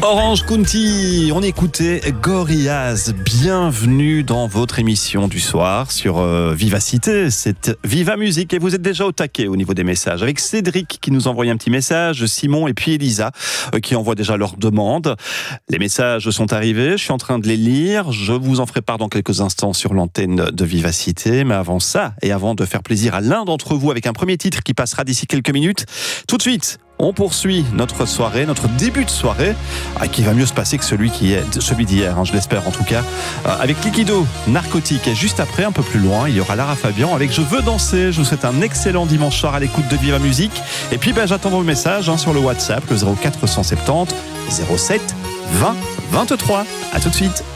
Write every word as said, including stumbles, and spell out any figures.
Orange County, on écoutait Gorillaz. Bienvenue dans votre émission du soir sur euh, Vivacité. C'est Viva Musique et vous êtes déjà au taquet au niveau des messages. Avec Cédric qui nous envoie un petit message, Simon et puis Elisa euh, qui envoient déjà leurs demandes. Les messages sont arrivés, je suis en train de les lire. Je vous en ferai part dans quelques instants sur l'antenne de Vivacité. Mais avant ça, et avant de faire plaisir à l'un d'entre vous avec un premier titre qui passera d'ici quelques minutes, tout de suite, on poursuit notre soirée, notre début de soirée, qui va mieux se passer que celui, qui est, celui d'hier, hein, je l'espère en tout cas, avec Liquido, Narcotique. Et juste après, un peu plus loin, il y aura Lara Fabian avec Je veux danser. Je vous souhaite un excellent dimanche soir à l'écoute de Viva Musique. Et puis ben, j'attends vos messages hein, sur le WhatsApp, le zéro quatre cent soixante-dix zéro sept vingt vingt-trois. À tout de suite.